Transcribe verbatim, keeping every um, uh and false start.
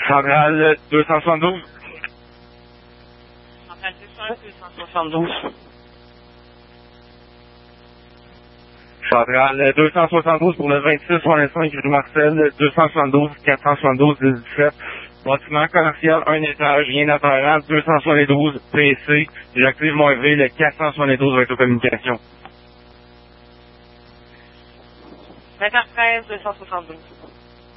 Centrale deux cent soixante-douze. Centrale deux cent un, deux cent soixante-douze. Centrale deux cent soixante-douze pour le vingt-six vingt-cinq rue Marcel, deux cent soixante-douze, quatre cent soixante-douze, dix-sept. Bâtiment commercial, un étage, rien apparent, deux cent soixante-douze, P C. J'active mon V, le quatre cent soixante-douze avec communication. vingt heures treize, deux cent soixante-douze.